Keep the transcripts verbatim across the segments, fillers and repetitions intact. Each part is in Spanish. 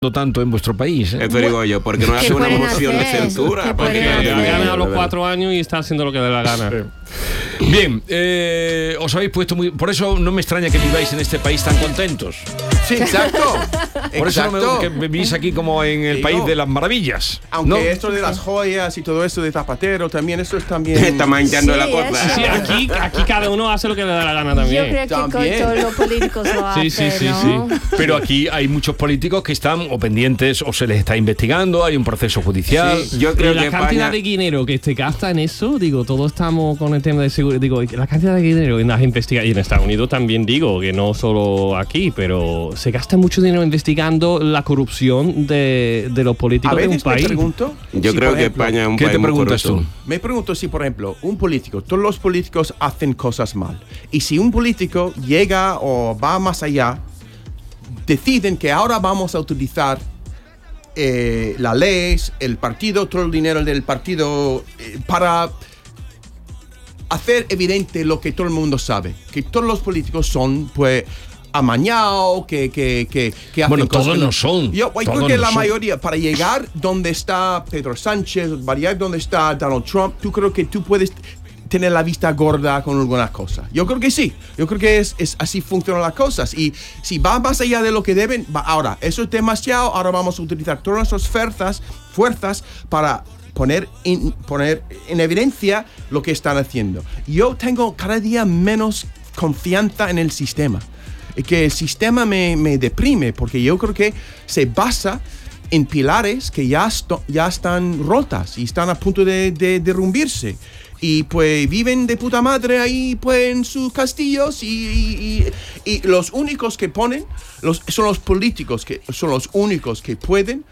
tanto en vuestro país, ¿eh? Eso digo yo, porque no hace una moción de censura. Porque ha ganado los cuatro años y está haciendo lo que dé la gana. Bien, eh, os habéis puesto muy... Por eso no me extraña que viváis en este país tan contentos. Sí, exacto. Por eso exacto. no me, que vivís aquí como en el Digo, país de las maravillas. Aunque ¿no? esto de las joyas y todo esto de Zapatero también, eso es también... Está manchando Sí, la cosa. eso. Sí, aquí, aquí cada uno hace lo que le da la gana también. Yo creo que También. con todos los políticos lo hacen, Sí, sí, sí, ¿no? sí. Pero aquí hay muchos políticos que están o pendientes o se les está investigando, hay un proceso judicial. Sí, yo creo Y la que cantidad España... de dinero que se gasta en eso, digo, todos estamos con el tema de seguridad, digo, la cantidad de dinero en las investigaciones, y en Estados Unidos también digo, que no solo aquí, pero se gasta mucho dinero investigando la corrupción de, de los políticos A de un veces me país. pregunto... Yo si, creo por que ejemplo, España es un ¿Qué país te muy preguntas corrupto. tú? Me pregunto si, por ejemplo, un político, todos los políticos hacen cosas mal. Y si un político llega o va más allá, deciden que ahora vamos a utilizar eh, las leyes, el partido, todo el dinero del partido eh, para hacer evidente lo que todo el mundo sabe, que todos los políticos son, pues, amañados, que, que, que, que hacen Bueno, cosas todos que no son, Yo, yo todos creo que no la son. mayoría, para llegar donde está Pedro Sánchez, para llegar donde está Donald Trump, tú creo que tú puedes tener la vista gorda con algunas cosas. Yo creo que sí. Yo creo que es, es así funcionan las cosas. Y si va más allá de lo que deben, va, ahora, eso es demasiado, ahora vamos a utilizar todas nuestras fuerzas, fuerzas para poner en, poner en evidencia lo que están haciendo. Yo tengo cada día menos confianza en el sistema. Y que el sistema me, me deprime, porque yo creo que se basa en pilares que ya, esto, ya están rotas y están a punto de, de derrumbirse. Y pues viven de puta madre ahí pues en sus castillos y, y, y, y los únicos que ponen los, son los políticos, que son los únicos que pueden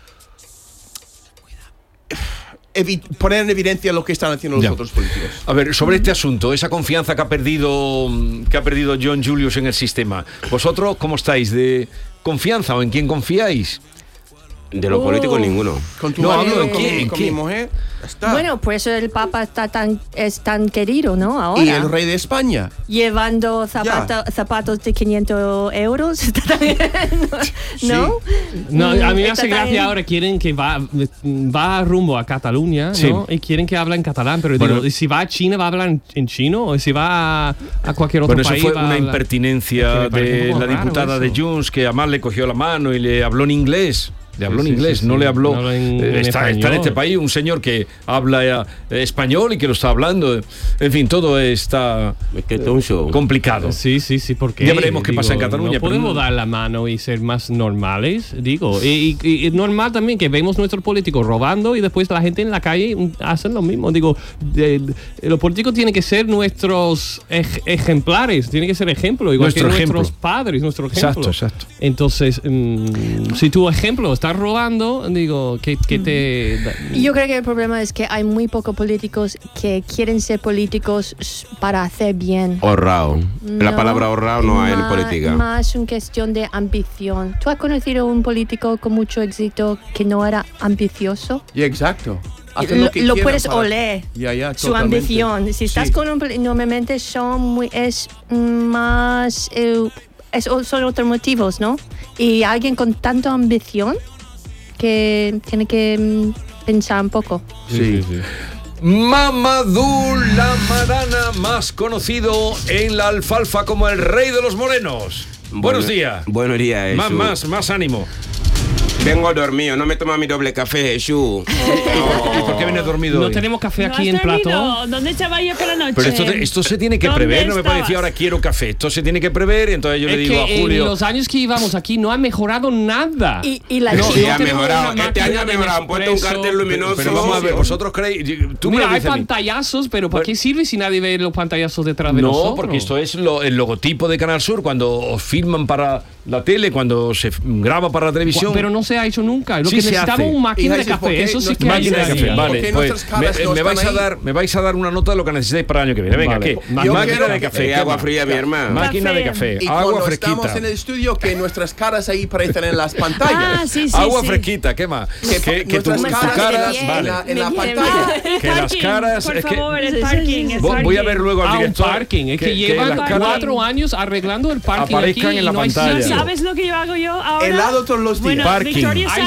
evi- poner en evidencia lo que están haciendo los Ya. otros políticos. A ver, sobre este asunto, esa confianza que ha perdido que ha perdido John Julius en el sistema. ¿Vosotros cómo estáis? ¿De confianza o en quién confiáis? De los Uh. políticos ninguno. Con tu No, marido, hablo de con, quién, con quién. mi mujer, ya está. Bueno, por eso el Papa está tan, es tan querido, ¿no? Ahora. Y el rey de España. Llevando zapato- zapatos de quinientos euros. Está también, ¿no? No, a mí me Está hace gracia también- ahora, quieren que va, va rumbo a Cataluña, Sí. ¿no? Y quieren que hable en catalán, pero Bueno. digo, ¿y si va a China va a hablar en, en chino? ¿O si va a, a cualquier otro Bueno, eso país fue va a una hablar? impertinencia Es que me parece de un poco la raro diputada eso. de Junts, que además le cogió la mano y le habló en inglés. Le habló Sí, en sí, inglés, sí, no sí. le habló. No habla en- eh, en está, está en español. este país un señor que habla eh, español y que lo está hablando. En fin, todo está Es que esto es un show. complicado. Sí, sí, sí, porque Ya veremos qué pasa en Cataluña, No pero podemos no- dar la mano y ser más normales, digo. Y, y, y es normal también que vemos nuestros políticos robando y después la gente en la calle hacen lo mismo. Digo, de- de- los políticos tienen que ser nuestros ej- ejemplares, tienen que ser ejemplo, igual Nuestro que ejemplo. nuestros padres, nuestro ejemplo. Exacto, exacto. Entonces, mm, si tu ejemplo está robando, digo, ¿qué, qué te...? da- Y yo creo que el problema es que hay muy pocos políticos que quieren ser políticos s- para hacer bien. Ahorrado. La No, palabra ahorrado no hay en más- política. Más una cuestión de ambición. ¿Tú has conocido un político con mucho éxito que no era ambicioso? Y exacto. Hacen Lo, lo que lo quieran puedes para- oler. Ya, ya, Su totalmente. ambición. Si estás Sí. con un poli- normalmente son muy es mm, más eh, es, son otros motivos, ¿no? Y alguien con tanta ambición que tiene que mm, pensar un poco. Sí. Mamadou Lamarana, más conocido en la alfalfa como el rey de los morenos. Buenos Bueno- días. Buenos días, Más, Jesús. más, más ánimo. Vengo dormido, no me toma mi doble café, Jesús. ¿Y por qué viene dormido No hoy? tenemos café ¿No aquí has en plato. dormido? ¿Dónde estaba yo por la noche? Pero esto, te- esto se tiene que ¿Dónde prever, no me puede decir estabas? ahora quiero café. Esto se tiene que prever, entonces yo Es le digo que a Julio. en los años que llevamos aquí no ha mejorado nada. Y, y la No, chica- Sí, no ha tenemos mejorado. una Este año máquina ha de mejorado. Han puesto un Nespresso. cartel luminoso. Pero vamos a ver, vosotros creéis. Tú me Mira, lo hay dices a mí. pantallazos, pero ¿para Bueno. qué sirve si nadie ve los pantallazos detrás de No, nosotros? porque esto es lo- el logotipo de Canal Sur cuando os filman para la tele, cuando se f- graba para la televisión. Pero no se ha hecho nunca. Lo Sí que se necesitamos hace. es una máquina Y de dices, ¿por café. qué Eso sí no- que Máquina de hay. café, ¿Por vale. qué Pues nuestras me, caras no me vais a están ahí? dar, me vais a dar una nota de lo que necesitáis para el año que viene. Venga, Vale. ¿qué? Yo Máquina quiero- de café. Y ¿qué agua más? fría, mi hermano. Máquina de Café. café. Y Agua cuando fresquita. estamos en el estudio, que nuestras caras ahí aparecen en las pantallas. Ah, sí, sí, Agua sí. fresquita, ¿qué más? Que Que, que tu, nuestras tu caras cara, bien. vale. en la, en la Me viene pantalla. Ah, el Que las parking, caras- por es que- favor, Sí, el sí, parking. sí. el Voy, voy a ver parking. luego al Ah, un director. parking. Es que, que llevan las caras- cuatro años arreglando el parking Aparezcan aquí en la y no hay pantalla. sitio. ¿Sabes lo que yo hago yo ahora? Helado todos los días. Bueno, Parking. Victoria Hay